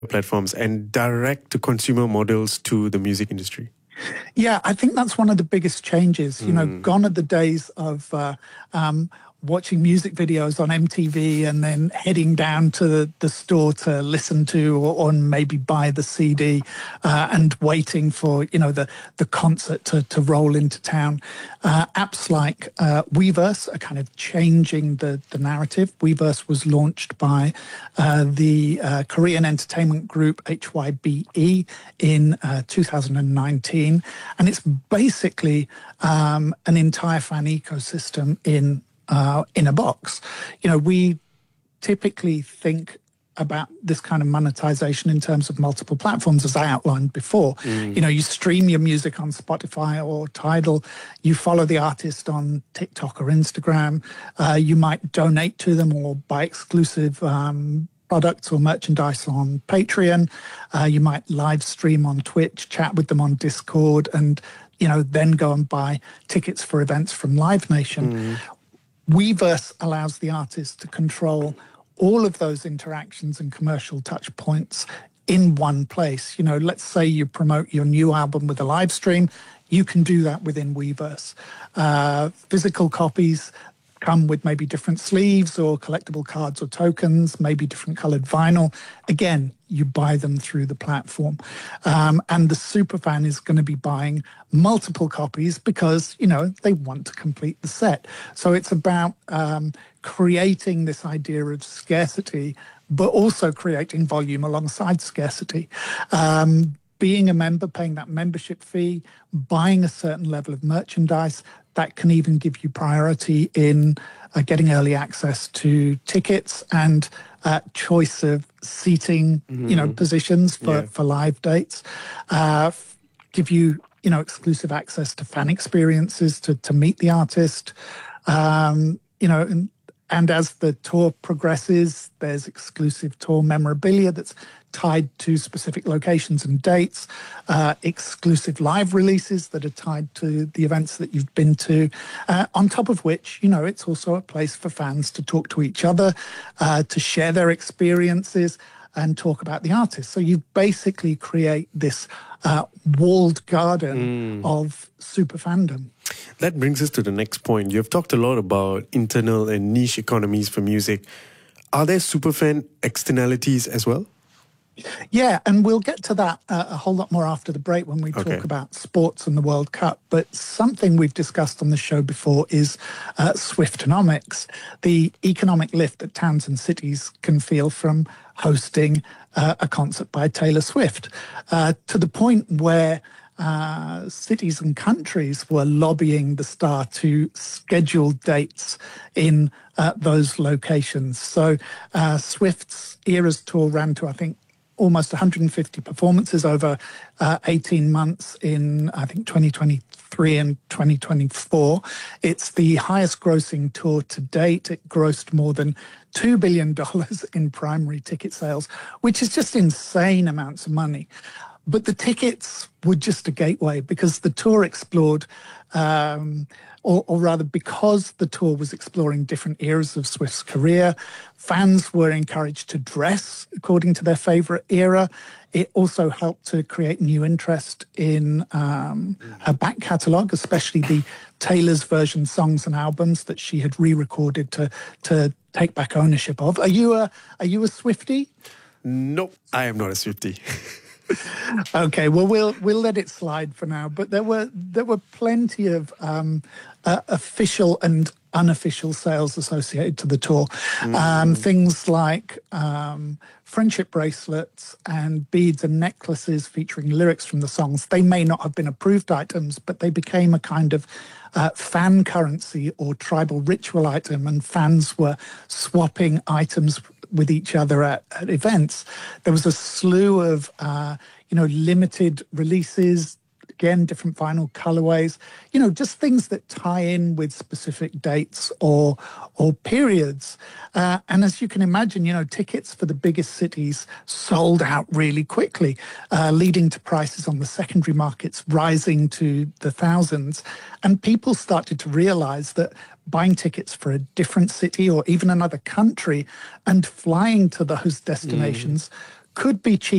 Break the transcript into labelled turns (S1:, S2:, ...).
S1: platforms and direct-to-consumer models to the music industry?
S2: Yeah, I think that's one of the biggest changes. You know, gone are the days of watching music videos on MTV and then heading down to the store to listen to or maybe buy the CD and waiting for, you know, the concert to roll into town. Apps like Weverse are kind of changing the narrative. Weverse was launched by the Korean entertainment group HYBE in 2019. And it's basically an entire fan ecosystem in a box. You know, we typically think about this kind of monetization in terms of multiple platforms, as I outlined before. You know, you stream your music on Spotify or Tidal, you follow the artist on TikTok or Instagram, you might donate to them or buy exclusive products or merchandise on Patreon, you might live stream on Twitch, chat with them on Discord, and, you know, then go and buy tickets for events from Live Nation. Weverse allows the artist to control all of those interactions and commercial touch points in one place. You know, let's say you promote your new album with a live stream, you can do that within Weverse. Physical copies come with maybe different sleeves or collectible cards or tokens, maybe different colored vinyl. Again, you buy them through the platform. And the superfan is going to be buying multiple copies because, you know, they want to complete the set. So it's about creating this idea of scarcity, but also creating volume alongside scarcity. Being a member, paying that membership fee, buying a certain level of merchandise, that can even give you priority in getting early access to tickets and choice of seating, you know, positions for live dates. Give you, you know, exclusive access to fan experiences to meet the artist. You know, and as the tour progresses, there's exclusive tour memorabilia that's tied to specific locations and dates, exclusive live releases that are tied to the events that you've been to, on top of which, you know, it's also a place for fans to talk to each other, to share their experiences and talk about the artist. So you basically create this walled garden of super fandom.
S1: That brings us to the next point. You've talked a lot about internal and niche economies for music. Are there superfan externalities as well?
S2: Yeah, and we'll get to that a whole lot more after the break when we talk about sports and the World Cup. But something we've discussed on the show before is Swiftonomics, the economic lift that towns and cities can feel from hosting a concert by Taylor Swift, to the point where cities and countries were lobbying the star to schedule dates in those locations. So Swift's Eras tour ran to, I think, almost 150 performances over 18 months in, I think, 2023 and 2024. It's the highest grossing tour to date. It grossed more than $2 billion in primary ticket sales, which is just insane amounts of money. But the tickets were just a gateway because the tour explored, or rather because the tour was exploring different eras of Swift's career, fans were encouraged to dress according to their favorite era. It also helped to create new interest in her back catalogue, especially the Taylor's version songs and albums that she had re-recorded to take back ownership of. Are you a Swiftie?
S1: Nope, I am not a Swiftie.
S2: Okay, well, we'll let it slide for now. But there were plenty of official and unofficial sales associated to the tour. Things like friendship bracelets and beads and necklaces featuring lyrics from the songs. They may not have been approved items, but they became a kind of fan currency or tribal ritual item, and fans were swapping items with each other at events. There was a slew of limited releases, again, different vinyl colorways, just things that tie in with specific dates or periods. And as you can imagine, tickets for the biggest cities sold out really quickly, leading to prices on the secondary markets rising to the thousands. And people started to realize that buying tickets for a different city or even another country and flying to those destinations could be cheap